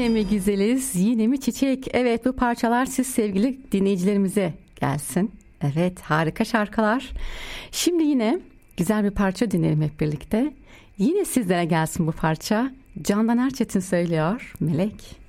Yine mi güzeliz, yine mi çiçek? Evet, bu parçalar siz sevgili dinleyicilerimize gelsin. Evet, harika şarkılar. Şimdi yine güzel bir parça dinleyelim hep birlikte. Yine sizlere gelsin bu parça. Candan Erçetin söylüyor, Melek.